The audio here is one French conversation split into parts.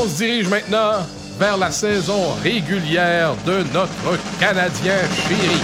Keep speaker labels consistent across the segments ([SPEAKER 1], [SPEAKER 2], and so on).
[SPEAKER 1] On se dirige maintenant vers la saison régulière de notre Canadien chéri.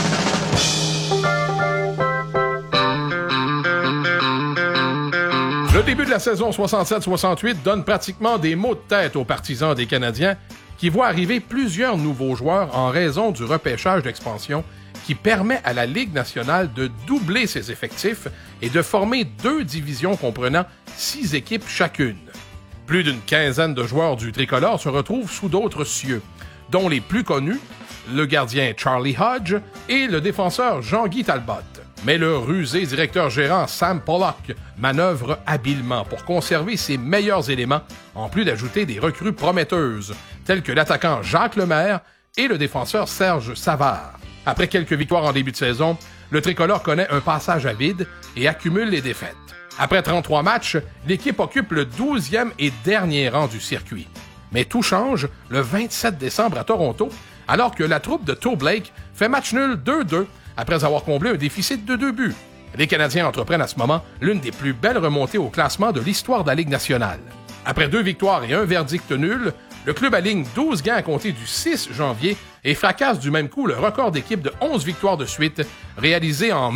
[SPEAKER 1] Le début de la saison 67-68 donne pratiquement des maux de tête aux partisans des Canadiens qui voient arriver plusieurs nouveaux joueurs en raison du repêchage d'expansion qui permet à la Ligue nationale de doubler ses effectifs et de former 2 divisions comprenant 6 équipes chacune. Plus d'une quinzaine de joueurs du tricolore se retrouvent sous d'autres cieux, dont les plus connus, le gardien Charlie Hodge et le défenseur Jean-Guy Talbot. Mais le rusé directeur gérant Sam Pollock manœuvre habilement pour conserver ses meilleurs éléments, en plus d'ajouter des recrues prometteuses, telles que l'attaquant Jacques Lemaire et le défenseur Serge Savard. Après quelques victoires en début de saison, le tricolore connaît un passage à vide et accumule les défaites. Après 33 matchs, l'équipe occupe le 12e et dernier rang du circuit. Mais tout change le 27 décembre à Toronto, alors que la troupe de Toe Blake fait match nul 2-2 après avoir comblé un déficit de 2 buts. Les Canadiens entreprennent à ce moment l'une des plus belles remontées au classement de l'histoire de la Ligue nationale. Après 2 victoires et un verdict nul, le club aligne 12 gains à compter du 6 janvier et fracasse du même coup le record d'équipe de 11 victoires de suite réalisé en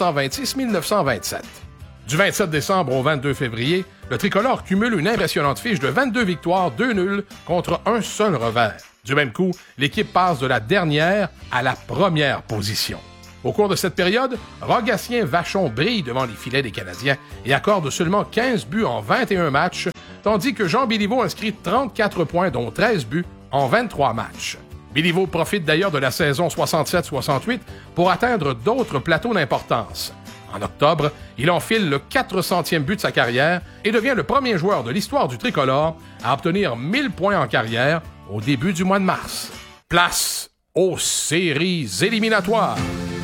[SPEAKER 1] 1926-1927. Du 27 décembre au 22 février, le tricolore cumule une impressionnante fiche de 22 victoires, 2 nuls contre un seul revers. Du même coup, l'équipe passe de la dernière à la première position. Au cours de cette période, Rogatien Vachon brille devant les filets des Canadiens et accorde seulement 15 buts en 21 matchs, tandis que Jean Béliveau inscrit 34 points, dont 13 buts, en 23 matchs. Béliveau profite d'ailleurs de la saison 67-68 pour atteindre d'autres plateaux d'importance. En octobre, il enfile le 400e but de sa carrière et devient le premier joueur de l'histoire du tricolore à obtenir 1000 points en carrière au début du mois de mars. Place aux séries éliminatoires.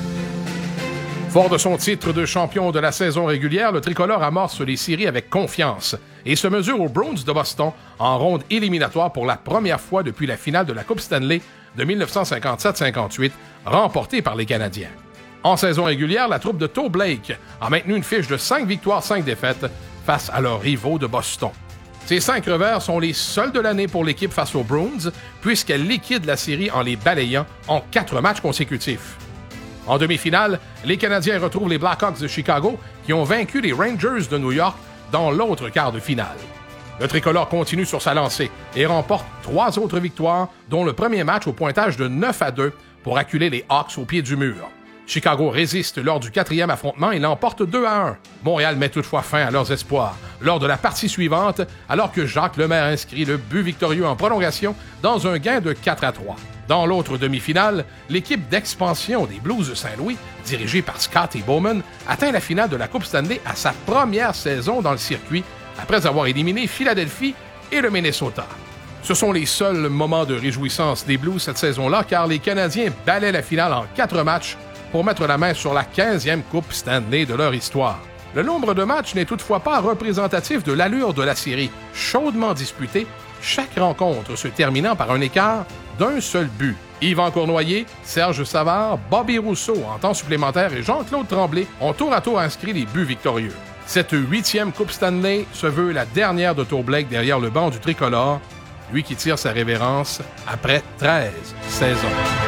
[SPEAKER 1] Fort de son titre de champion de la saison régulière, le tricolore amorce les séries avec confiance et se mesure aux Bruins de Boston en ronde éliminatoire pour la première fois depuis la finale de la Coupe Stanley de 1957-58, remportée par les Canadiens. En saison régulière, la troupe de Toe Blake a maintenu une fiche de 5 victoires, 5 défaites face à leurs rivaux de Boston. Ces 5 revers sont les seuls de l'année pour l'équipe face aux Bruins, puisqu'elle liquide la série en les balayant en 4 matchs consécutifs. En demi-finale, les Canadiens retrouvent les Blackhawks de Chicago qui ont vaincu les Rangers de New York dans l'autre quart de finale. Le tricolore continue sur sa lancée et remporte 3 autres victoires, dont le premier match au pointage de 9-2 pour acculer les Hawks au pied du mur. Chicago résiste lors du 4e affrontement et l'emporte 2-1. Montréal met toutefois fin à leurs espoirs lors de la partie suivante, alors que Jacques Lemaire inscrit le but victorieux en prolongation dans un gain de 4-3. Dans l'autre demi-finale, l'équipe d'expansion des Blues de Saint-Louis, dirigée par Scotty Bowman, atteint la finale de la Coupe Stanley à sa première saison dans le circuit, après avoir éliminé Philadelphie et le Minnesota. Ce sont les seuls moments de réjouissance des Blues cette saison-là, car les Canadiens balaient la finale en 4 matchs pour mettre la main sur la 15e Coupe Stanley de leur histoire. Le nombre de matchs n'est toutefois pas représentatif de l'allure de la série, chaudement disputée, chaque rencontre se terminant par un écart d'un seul but. Yvan Cournoyer, Serge Savard, Bobby Rousseau en temps supplémentaire et Jean-Claude Tremblay ont tour à tour inscrit les buts victorieux. Cette 8e Coupe Stanley se veut la dernière de Toe Blake derrière le banc du tricolore, lui qui tire sa révérence après 13 saisons.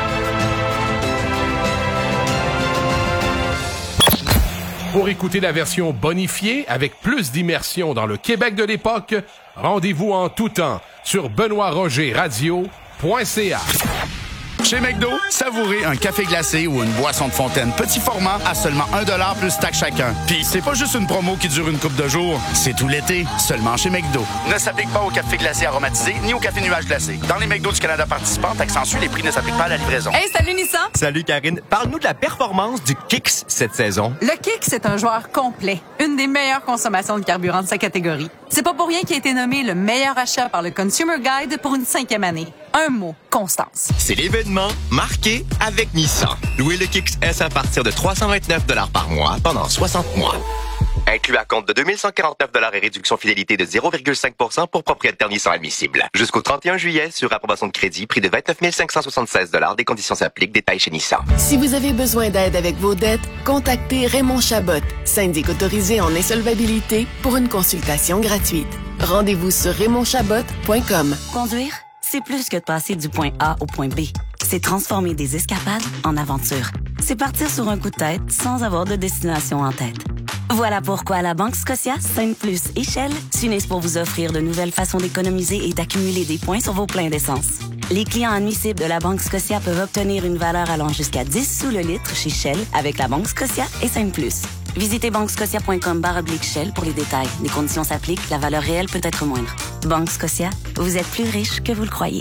[SPEAKER 1] Pour écouter la version bonifiée avec plus d'immersion dans le Québec de l'époque, rendez-vous en tout temps sur benoîtrogerradio.ca.
[SPEAKER 2] Chez McDo, savourez un café glacé ou une boisson de fontaine petit format à seulement 1$ plus taxe chacun. Puis c'est pas juste une promo qui dure une couple de jours, c'est tout l'été, seulement chez McDo. Ne s'applique pas au café glacé aromatisé ni au café nuage glacé. Dans les McDo du Canada participants, accentue les prix ne s'appliquent pas à la livraison.
[SPEAKER 3] Hey, salut Nissan!
[SPEAKER 4] Salut Karine, parle-nous de la performance du Kicks cette saison.
[SPEAKER 3] Le Kicks, c'est un joueur complet, une des meilleures consommations de carburant de sa catégorie. C'est pas pour rien qu'il a été nommé le meilleur achat par le Consumer Guide pour une 5e année. Un mot, constance.
[SPEAKER 4] C'est l'événement marqué avec Nissan. Louez le Kicks S à partir de 329$ par mois pendant 60 mois. Inclus à compte de 2149$ et réduction fidélité de 0,5% pour propriétaire Nissan admissible. Jusqu'au 31 juillet, sur approbation de crédit, prix de 29 576$. Des conditions s'appliquent. Détails chez Nissan.
[SPEAKER 5] Si vous avez besoin d'aide avec vos dettes, contactez Raymond Chabot, syndic autorisé en insolvabilité, pour une consultation gratuite. Rendez-vous sur RaymondChabot.com.
[SPEAKER 6] Conduire, c'est plus que de passer du point A au point B. C'est transformer des escapades en aventures. C'est partir sur un coup de tête sans avoir de destination en tête. Voilà pourquoi la Banque Scotia, Sainte Plus et Shell s'unissent pour vous offrir de nouvelles façons d'économiser et d'accumuler des points sur vos pleins d'essence. Les clients admissibles de la Banque Scotia peuvent obtenir une valeur allant jusqu'à 10 sous le litre chez Shell avec la Banque Scotia et Sainte Plus. Visitez banquescotia.com/Shell pour les détails. Les conditions s'appliquent, la valeur réelle peut être moindre. Banque Scotia, vous êtes plus riche que vous le croyez.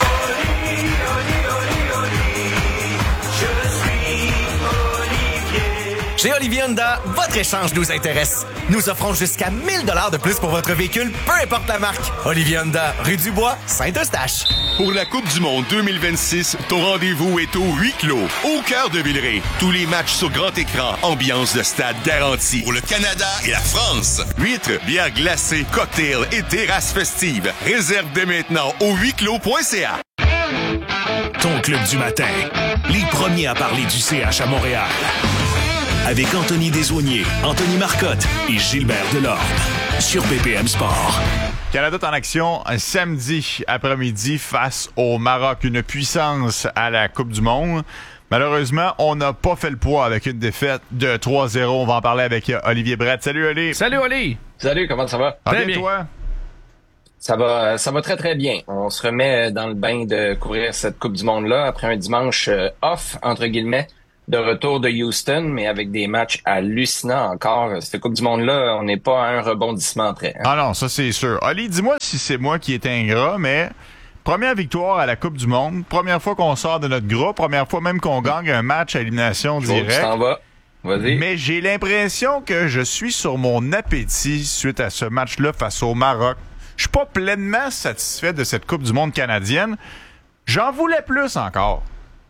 [SPEAKER 7] Chez Olivier Honda, votre échange nous intéresse. Nous offrons jusqu'à 1 000 $ de plus pour votre véhicule, peu importe la marque. Olivier Honda, rue du Bois, Saint-Eustache.
[SPEAKER 8] Pour la Coupe du Monde 2026, ton rendez-vous est au huis clos, au cœur de Villeray. Tous les matchs sur grand écran, ambiance de stade garantie. Pour le Canada et la France. Huîtres, bières glacées, cocktails et terrasses festives. Réserve dès maintenant au huisclos.ca.
[SPEAKER 9] Ton club du matin. Les premiers à parler du CH à Montréal. Avec Anthony Desaulniers, Anthony Marcotte et Gilbert Delorme. Sur BPM Sport.
[SPEAKER 10] Canada est en action samedi après-midi face au Maroc. Une puissance à la Coupe du Monde. Malheureusement, on n'a pas fait le poids avec une défaite de 3-0. On va en parler avec Olivier Brett. Salut, Oli.
[SPEAKER 1] Salut, Oli.
[SPEAKER 11] Salut, comment ça va?
[SPEAKER 1] Très bien.
[SPEAKER 10] Toi?
[SPEAKER 11] Ça va très, très bien. On se remet dans le bain de couvrir cette Coupe du Monde-là après un dimanche off, entre guillemets, de retour de Houston, mais avec des matchs hallucinants encore. Cette Coupe du Monde-là, on n'est pas à un rebondissement près.
[SPEAKER 10] Ah non, ça c'est sûr. Oli, dis-moi si c'est moi qui est ingrat, mais première victoire à la Coupe du Monde, première fois qu'on sort de notre groupe, première fois même qu'on gagne un match à élimination directe.
[SPEAKER 11] Tu t'en vas. Vas-y.
[SPEAKER 10] Mais j'ai l'impression que je suis sur mon appétit suite à ce match-là face au Maroc. Je suis pas pleinement satisfait de cette Coupe du Monde canadienne. J'en voulais plus encore.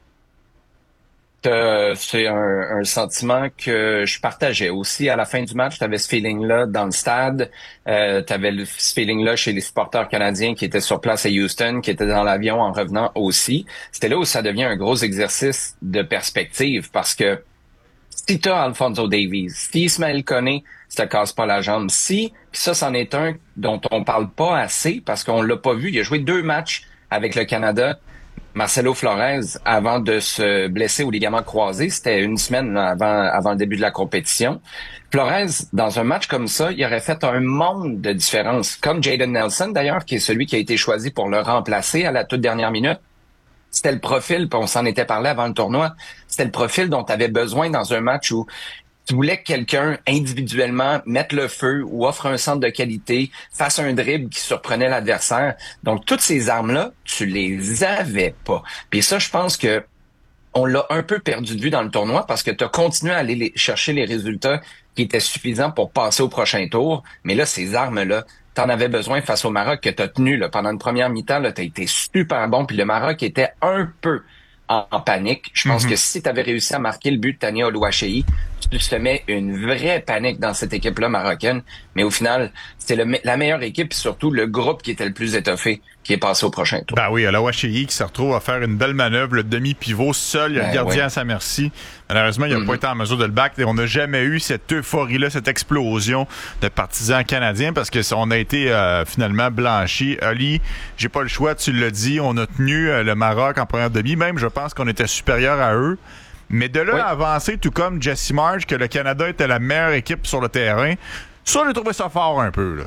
[SPEAKER 11] C'est un sentiment que je partageais aussi à la fin du match. Tu avais ce feeling-là dans le stade. Tu avais ce feeling-là chez les supporters canadiens qui étaient sur place à Houston, qui étaient dans l'avion en revenant aussi. C'était là où ça devient un gros exercice de perspective parce que si tu as Alphonso Davies, si Ismaël Koné ne te casse pas la jambe, puis ça, c'en est un dont on parle pas assez parce qu'on l'a pas vu. Il a joué 2 matchs avec le Canada. Marcelo Flores, avant de se blesser au ligament croisé, c'était une semaine avant le début de la compétition. Flores, dans un match comme ça, il aurait fait un monde de différence. Comme Jaden Nelson, d'ailleurs, qui est celui qui a été choisi pour le remplacer à la toute dernière minute. C'était le profil, puis on s'en était parlé avant le tournoi, c'était le profil dont tu avais besoin dans un match où tu voulais que quelqu'un individuellement mette le feu ou offre un centre de qualité, fasse un dribble qui surprenait l'adversaire. Donc, toutes ces armes-là, tu les avais pas. Puis ça, je pense que on l'a un peu perdu de vue dans le tournoi parce que tu as continué à aller chercher les résultats qui étaient suffisants pour passer au prochain tour. Mais là, ces armes-là, t'en avais besoin face au Maroc que t'as tenu là, pendant une première mi-temps. T'as été super bon. Puis le Maroc était un peu en panique. Je pense que si tu avais réussi à marquer le but de Tania Oluwaseyi, tu te mets une vraie panique dans cette équipe-là marocaine. Mais au final, c'était la meilleure équipe, puis surtout le groupe qui était le plus étoffé, qui est passé au prochain tour.
[SPEAKER 10] Ben oui, Oluwaseyi qui se retrouve à faire une belle manœuvre, le demi-pivot seul, le gardien à sa merci. Malheureusement, il n'a pas été en mesure de le battre. Et on n'a jamais eu cette euphorie-là, cette explosion de partisans canadiens parce que on a été finalement blanchi. Ali, j'ai pas le choix, tu l'as dit, on a tenu le Maroc en première demi. Même, je pense qu'on était supérieur à eux. Mais de là à avancer, tout comme Jesse Marsh, que le Canada était la meilleure équipe sur le terrain, ça, j'ai trouvé ça fort un peu, là.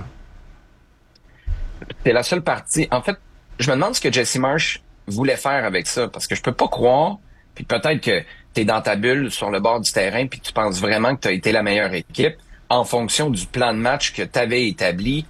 [SPEAKER 11] C'est la seule partie. En fait, je me demande ce que Jesse Marsh voulait faire avec ça, parce que je peux pas croire, puis peut-être que t'es dans ta bulle sur le bord du terrain, puis tu penses vraiment que t'as été la meilleure équipe en fonction du plan de match que t'avais établi,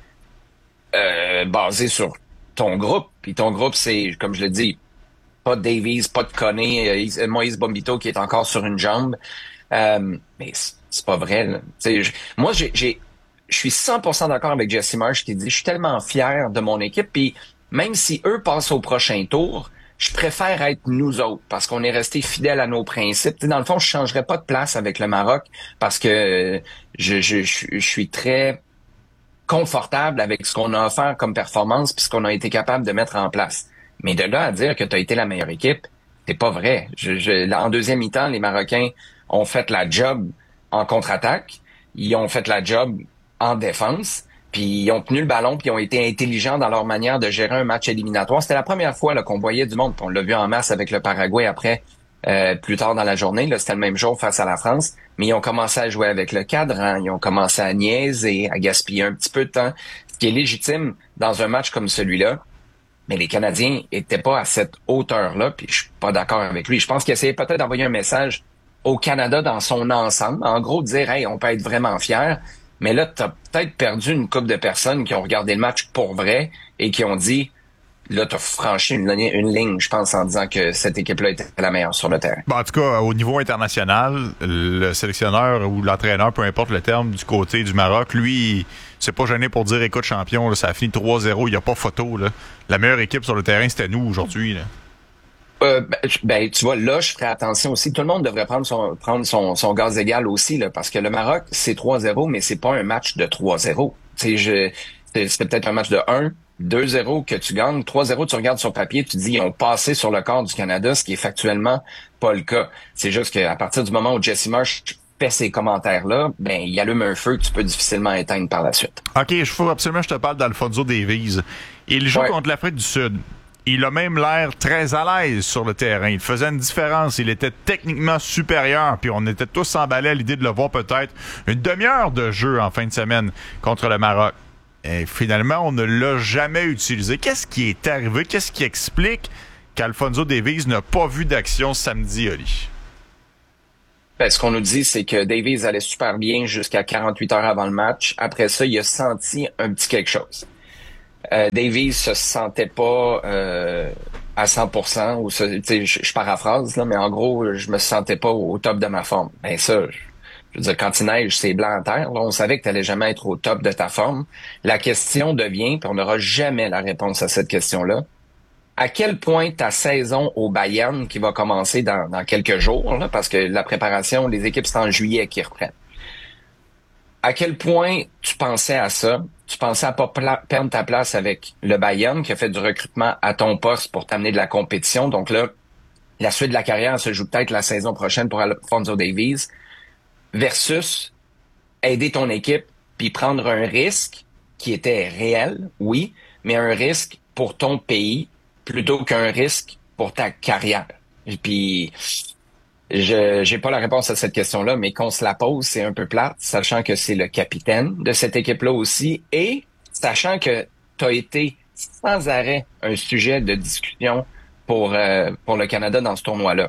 [SPEAKER 11] basé sur ton groupe. Puis ton groupe, c'est, comme je le dis, pas de Davies, pas de Koné, Moïse Bombito qui est encore sur une jambe. Mais c'est pas vrai, là. Moi, je suis 100% d'accord avec Jesse Marsh qui dit « Je suis tellement fier de mon équipe, puis même si eux passent au prochain tour, je préfère être nous autres parce qu'on est resté fidèles à nos principes. » Dans le fond, je changerais pas de place avec le Maroc parce que je suis très confortable avec ce qu'on a offert comme performance puis ce qu'on a été capable de mettre en place. Mais de là à dire que tu as été la meilleure équipe, c'est pas vrai. En deuxième mi-temps, les Marocains ont fait la job en contre-attaque. Ils ont fait la job en défense. Puis ils ont tenu le ballon, puis ils ont été intelligents dans leur manière de gérer un match éliminatoire. C'était la première fois là, qu'on voyait du monde. Puis on l'a vu en masse avec le Paraguay après, plus tard dans la journée. Là, c'était le même jour face à la France. Mais ils ont commencé à jouer avec le cadran. Ils ont commencé à niaiser, à gaspiller un petit peu de temps. Ce qui est légitime dans un match comme celui-là. Mais les Canadiens étaient pas à cette hauteur-là, puis je suis pas d'accord avec lui. Je pense qu'il essayait peut-être d'envoyer un message au Canada dans son ensemble. En gros, dire « Hey, on peut être vraiment fiers ». Mais là, t'as peut-être perdu une couple de personnes qui ont regardé le match pour vrai et qui ont dit « Là, t'as franchi une ligne, je pense, en disant que cette équipe-là était la meilleure sur le terrain. »
[SPEAKER 10] Bon, en tout cas, au niveau international, le sélectionneur ou l'entraîneur, peu importe le terme, du côté du Maroc, lui, c'est pas gêné pour dire « Écoute, champion, là, ça a fini 3-0, il n'y a pas photo. Là. La meilleure équipe sur le terrain, c'était nous aujourd'hui. »
[SPEAKER 11] Tu vois, là, je ferais attention aussi. Tout le monde devrait prendre son gaz égal aussi, là, parce que le Maroc, c'est 3-0, mais c'est pas un match de 3-0. C'est peut-être un match de 1-2-0 que tu gagnes. 3-0, tu regardes sur papier, tu dis, ils ont passé sur le corps du Canada, ce qui est factuellement pas le cas. C'est juste qu'à partir du moment où Jesse Marsh fait ces commentaires-là, ben, il allume un feu que tu peux difficilement éteindre par la suite.
[SPEAKER 10] OK, il faut absolument que je te parle d'Alfonso Davies. Il joue contre l'Afrique du Sud. Il a même l'air très à l'aise sur le terrain. Il faisait une différence. Il était techniquement supérieur. Puis on était tous emballés à l'idée de le voir peut-être une demi-heure de jeu en fin de semaine contre le Maroc. Et finalement, on ne l'a jamais utilisé. Qu'est-ce qui est arrivé? Qu'est-ce qui explique qu'Alfonso Davies n'a pas vu d'action samedi, Oli?
[SPEAKER 11] Ben, ce qu'on nous dit, c'est que Davies allait super bien jusqu'à 48 heures avant le match. Après ça, il a senti un petit quelque chose. Davies se sentait pas à 100%, ou je paraphrase là, mais en gros, je me sentais pas au top de ma forme. Ben ça, je veux dire, quand il neige, c'est blanc en terre. Là, on savait que tu allais jamais être au top de ta forme. La question devient, puis on n'aura jamais la réponse à cette question-là, à quel point ta saison au Bayern, qui va commencer dans quelques jours, là, parce que la préparation, les équipes, c'est en juillet qui reprennent. À quel point tu pensais à ça? Tu pensais à pas perdre ta place avec le Bayern qui a fait du recrutement à ton poste pour t'amener de la compétition. Donc là, la suite de la carrière se joue peut-être la saison prochaine pour Alfonso Davies versus aider ton équipe puis prendre un risque qui était réel, oui, mais un risque pour ton pays plutôt qu'un risque pour ta carrière. Et puis, j'ai pas la réponse à cette question-là, mais qu'on se la pose, c'est un peu plate, sachant que c'est le capitaine de cette équipe-là aussi, et sachant que tu as été sans arrêt un sujet de discussion pour le Canada dans ce tournoi-là.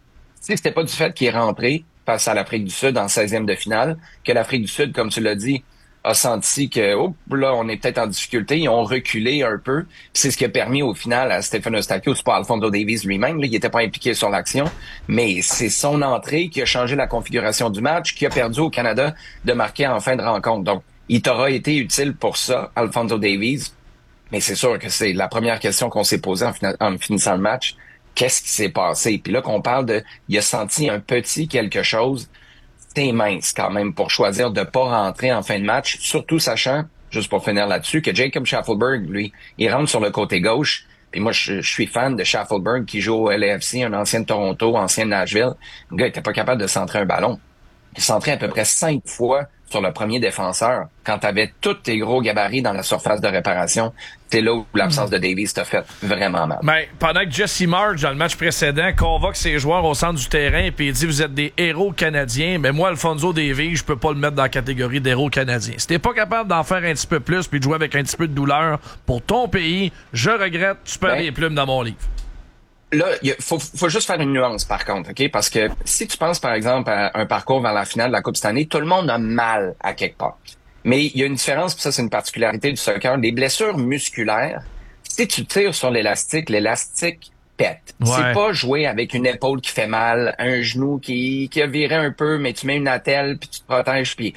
[SPEAKER 11] Si c'était pas du fait qu'il est rentré face à l'Afrique du Sud en 16e de finale, que l'Afrique du Sud, comme tu l'as dit, a senti que là, on est peut-être en difficulté, ils ont reculé un peu. C'est ce qui a permis au final à Stephen Eustáquio, c'est pas Alfonso Davies lui-même, là, il était pas impliqué sur l'action, mais c'est son entrée qui a changé la configuration du match, qui a perdu au Canada de marquer en fin de rencontre. Donc, il t'aura été utile pour ça, Alfonso Davies, mais c'est sûr que c'est la première question qu'on s'est posée en finissant le match. Qu'est-ce qui s'est passé? Puis là qu'on parle il a senti un petit quelque chose. C'est mince quand même pour choisir de pas rentrer en fin de match, surtout sachant, juste pour finir là-dessus, que Jacob Shaffelburg, lui, il rentre sur le côté gauche. Puis moi, je suis fan de Shaffelburg qui joue au LAFC, un ancien de Toronto, ancien de Nashville. Le gars était pas capable de centrer un ballon. Il centrait à peu près 5 fois sur le premier défenseur. Quand tu avais tous tes gros gabarits dans la surface de réparation, c'est là où l'absence de Davies t'a fait vraiment mal.
[SPEAKER 12] Ben, pendant que Jesse Marsh, dans le match précédent, convoque ses joueurs au centre du terrain puis il dit « Vous êtes des héros canadiens », mais moi, Alfonso Davies, je peux pas le mettre dans la catégorie d'héros canadiens. Si t'es pas capable d'en faire un petit peu plus puis de jouer avec un petit peu de douleur pour ton pays, je regrette, tu perds des plumes dans mon livre.
[SPEAKER 11] Là, faut juste faire une nuance, par contre, OK? Parce que si tu penses, par exemple, à un parcours vers la finale de la Coupe cette année, tout le monde a mal à quelque part. Mais il y a une différence, puis ça, c'est une particularité du soccer. Les blessures musculaires, si tu tires sur l'élastique pète. Ouais. C'est pas jouer avec une épaule qui fait mal, un genou qui a viré un peu, mais tu mets une attelle, puis tu te protèges, puis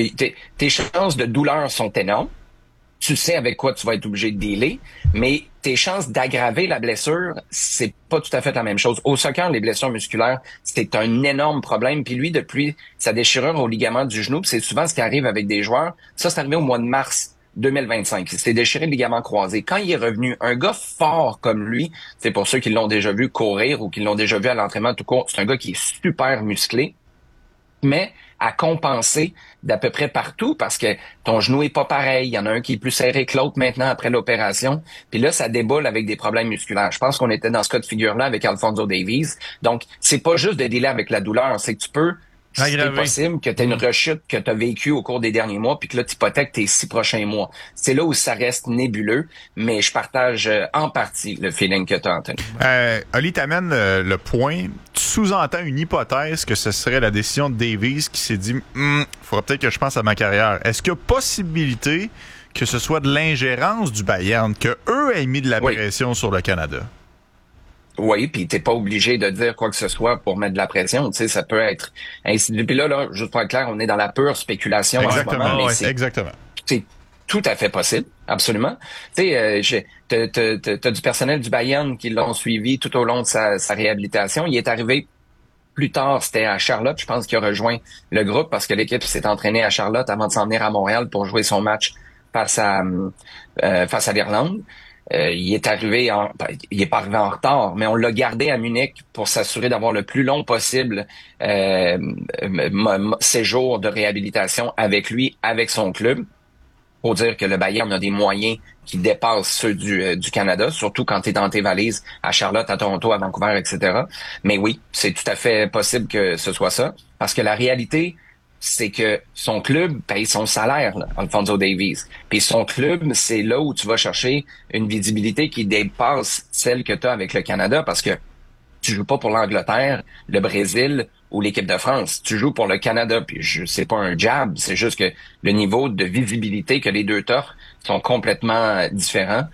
[SPEAKER 11] tes chances de douleur sont énormes. Tu sais avec quoi tu vas être obligé de dealer, mais tes chances d'aggraver la blessure, c'est pas tout à fait la même chose. Au soccer, les blessures musculaires, c'est un énorme problème. Puis lui, depuis sa déchirure au ligament du genou, c'est souvent ce qui arrive avec des joueurs. Ça, c'est arrivé au mois de mars 2025. Il s'est déchiré le ligament croisé. Quand il est revenu, un gars fort comme lui, c'est pour ceux qui l'ont déjà vu courir ou qui l'ont déjà vu à l'entraînement tout court, c'est un gars qui est super musclé. te met à compenser d'à peu près partout parce que ton genou est pas pareil. Il y en a un qui est plus serré que l'autre maintenant après l'opération. Puis là, ça déboule avec des problèmes musculaires. Je pense qu'on était dans ce cas de figure-là avec Alphonso Davies. Donc, c'est pas juste de dealer avec la douleur, c'est que tu peux... C'est possible que tu aies une rechute que tu as vécue au cours des derniers mois puis que là, tu hypothèques tes 6 prochains mois. C'est là où ça reste nébuleux, mais je partage en partie le feeling que tu as, Anthony.
[SPEAKER 10] Oli, t'amènes le point. Tu sous-entends une hypothèse que ce serait la décision de Davies qui s'est dit faudrait peut-être que je pense à ma carrière. Est-ce qu'il y a possibilité que ce soit de l'ingérence du Bayern, que eux aient mis de la pression sur le Canada?
[SPEAKER 11] Oui, puis t'es pas obligé de dire quoi que ce soit pour mettre de la pression. Tu sais, ça peut être ainsi. Puis là, juste pour être clair, on est dans la pure spéculation.
[SPEAKER 10] Exactement,
[SPEAKER 11] en ce moment, mais
[SPEAKER 10] exactement.
[SPEAKER 11] C'est tout à fait possible, absolument. Tu sais, t'as du personnel du Bayern qui l'ont suivi tout au long de sa réhabilitation. Il est arrivé plus tard, c'était à Charlotte, je pense qu'il a rejoint le groupe parce que l'équipe s'est entraînée à Charlotte avant de s'en venir à Montréal pour jouer son match face à l'Irlande. Il est pas arrivé en retard, mais on l'a gardé à Munich pour s'assurer d'avoir le plus long possible séjour de réhabilitation avec lui, avec son club. Pour dire que le Bayern a des moyens qui dépassent ceux du Canada, surtout quand tu es dans tes valises à Charlotte, à Toronto, à Vancouver, etc. Mais oui, c'est tout à fait possible que ce soit ça, parce que la réalité, c'est que son club paye son salaire, là, Alphonso Davies. Puis son club, c'est là où tu vas chercher une visibilité qui dépasse celle que tu as avec le Canada, parce que tu joues pas pour l'Angleterre, le Brésil ou l'équipe de France. Tu joues pour le Canada. Puis c'est pas un jab, c'est juste que le niveau de visibilité que les deux t'offrent sont complètement différents.